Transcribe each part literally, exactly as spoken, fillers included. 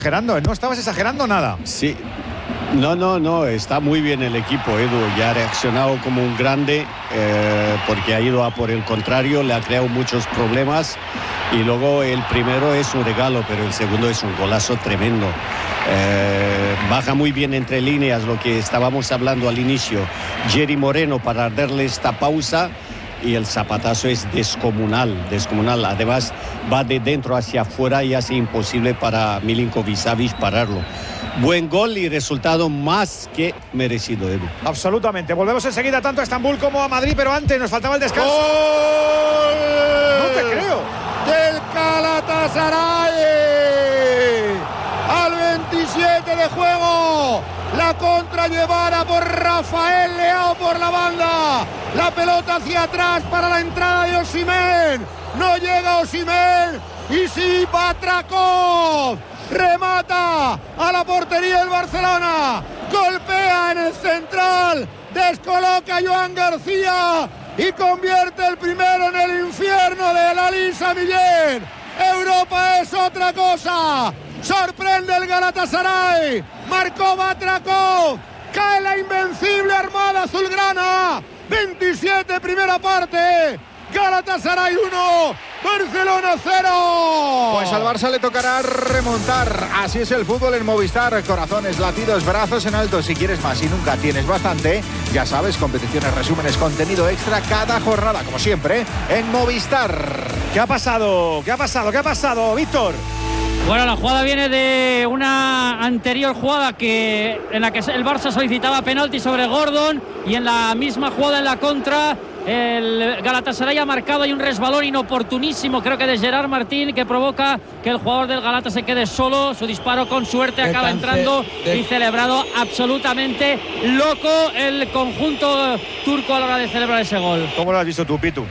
Exagerando, no estabas exagerando nada. Sí. No, no, no, está muy bien el equipo, Edu, ya ha reaccionado como un grande eh, porque ha ido a por el contrario, le ha creado muchos problemas y luego el primero es un regalo, pero el segundo es un golazo tremendo. Eh, baja muy bien entre líneas lo que estábamos hablando al inicio, Jerry Moreno para darle esta pausa y el zapatazo es descomunal, descomunal, además va de dentro hacia afuera y hace imposible para Milinković-Savić pararlo. Buen gol y resultado más que merecido, Edu. Absolutamente. Volvemos enseguida tanto a Estambul como a Madrid, pero antes nos faltaba el descanso. ¡Gol! No te creo. Del Galatasaray. Al veintisiete de juego. La contra llevada por Rafael Leao por la banda. La pelota hacia atrás para la entrada de Osimhen. No llega Osimhen. Y sí, Batrakov. Remata a la portería del Barcelona, golpea en el central, descoloca a Joan García y convierte el primero en el infierno de la Lisa Millén. Europa es otra cosa, sorprende el Galatasaray, marcó Batrakov, cae la invencible armada azulgrana, veintisiete primera parte. Galatasaray uno, Barcelona cero. Pues al Barça le tocará remontar. Así es el fútbol en Movistar. Corazones, latidos, brazos en alto. Si quieres más y nunca tienes bastante, ya sabes, competiciones, resúmenes, contenido extra cada jornada, como siempre, en Movistar. ¿Qué ha pasado? ¿Qué ha pasado? ¿Qué ha pasado, Víctor? Bueno, la jugada viene de una anterior jugada que en la que el Barça solicitaba penalti sobre Gordon y en la misma jugada en la contra el Galatasaray ha marcado. Hay un resbalón inoportunísimo, creo que de Gerard Martín, que provoca que el jugador del Galata se quede solo. Su disparo con suerte acaba entrando de... y celebrado absolutamente loco el conjunto turco a la hora de celebrar ese gol. ¿Cómo lo has visto tú, Pitu?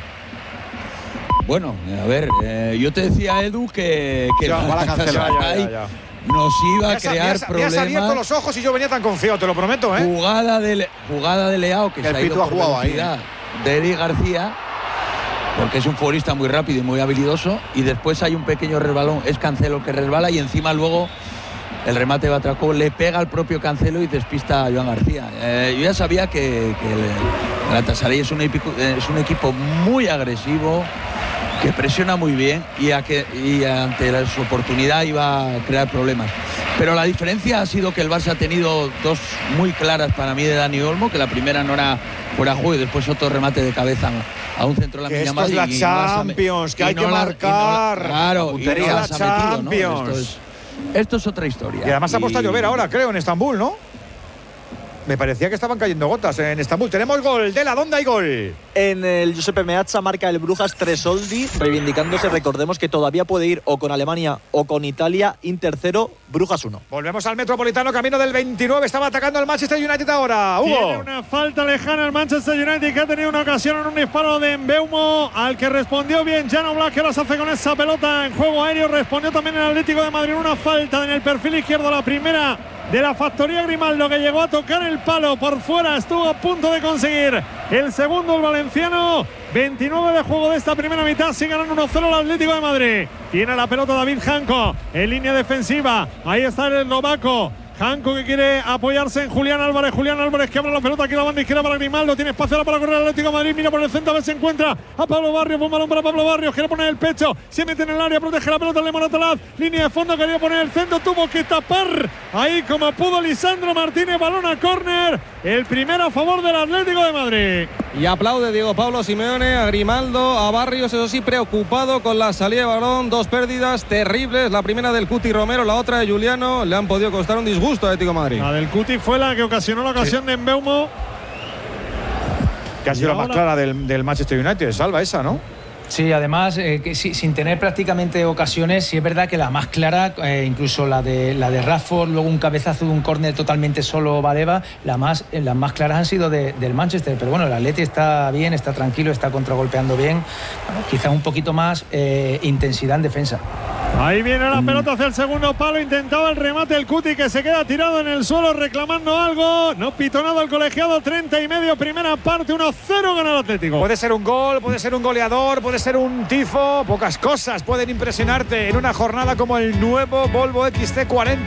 Bueno, a ver, eh, yo te decía, Edu, que, que ya, el Galatasaray ya, ya, ya. nos iba a me crear has, problemas. Me has abierto los ojos y yo venía tan confiado, te lo prometo, ¿eh? Jugada de, jugada de Leao, que el se ha ido Pitu ha por jugado ahí, velocidad de Eric García, porque es un futbolista muy rápido y muy habilidoso, y después hay un pequeño resbalón, es Cancelo que resbala y encima luego el remate de Batrakov le pega al propio Cancelo y despista a Joan García. Eh, yo ya sabía que, que el Galatasaray es un, equipo, es un equipo muy agresivo, que presiona muy bien y, a que, y ante la, su oportunidad iba a crear problemas. Pero la diferencia ha sido que el Barça ha tenido dos muy claras para mí de Dani Olmo, que la primera no era fuera juego y después otro remate de cabeza a un centro de la Esto es la y, Champions, y que hay que la, marcar. No la, claro, y no la Champions. Metido, ¿no? Esto, es, esto es otra historia. Y además y... ha puesto a llover ahora, creo, en Estambul, ¿no? Me parecía que estaban cayendo gotas en Estambul. Tenemos gol. Dela, ¿dónde hay gol? En el Giuseppe Meazza marca el Brujas Tresoldi, reivindicándose. Recordemos que todavía puede ir o con Alemania o con Italia. Inter cero, Brujas uno. Volvemos al Metropolitano, camino del veintinueve. Estaba atacando al Manchester United ahora. Hugo. Tiene una falta lejana al Manchester United, que ha tenido una ocasión en un disparo de Mbeumo, al que respondió bien Jan Oblak, que ahora se hace con esa pelota en juego aéreo. Respondió también el Atlético de Madrid. Una falta en el perfil izquierdo, la primera de la factoría Grimaldo, que llegó a tocar el palo por fuera, estuvo a punto de conseguir el segundo el valenciano. veintinueve de juego de esta primera mitad, sigue ganando uno cero el Atlético de Madrid. Tiene la pelota David Janko en línea defensiva, ahí está el eslovaco Janko, que quiere apoyarse en Julián Álvarez. Julián Álvarez que abre la pelota aquí a la banda izquierda para Grimaldo. Tiene espacio ahora para correr el Atlético de Madrid. Mira por el centro a ver si encuentra a Pablo Barrios. Buen balón para Pablo Barrios. Quiere poner el pecho. Se mete en el área. Protege la pelota de Moratalaz. Línea de fondo. Quería poner el centro. Tuvo que tapar ahí como pudo Lisandro Martínez. Balón a córner. El primero a favor del Atlético de Madrid. Y aplaude Diego Pablo Simeone a Grimaldo, a Barrios, eso sí, preocupado con la salida de balón. Dos pérdidas terribles. La primera del Cuti Romero, la otra de Juliano. Le han podido costar un disgusto a Atlético de Madrid. La del Cuti fue la que ocasionó la ocasión sí. de Mbeumo. Que ha sido la más clara del, del Manchester United. Salva esa, ¿no? Sí, además, eh, que, sí, sin tener prácticamente ocasiones, sí es verdad que la más clara, eh, incluso la de la de Rashford, luego un cabezazo de un córner totalmente solo Baleva, la más, eh, las más claras han sido de, del Manchester. Pero bueno, el Atleti está bien, está tranquilo, está contragolpeando bien. Bueno, quizás un poquito más eh, intensidad en defensa. Ahí viene la pelota hacia el segundo palo. Intentaba el remate el Cuti, que se queda tirado en el suelo reclamando algo. No pitó nada el colegiado. treinta y medio, primera parte, uno cero gana el Atlético. Puede ser un gol, puede ser un goleador, puede ser un tifo. Pocas cosas pueden impresionarte en una jornada como el nuevo Volvo X C cuarenta.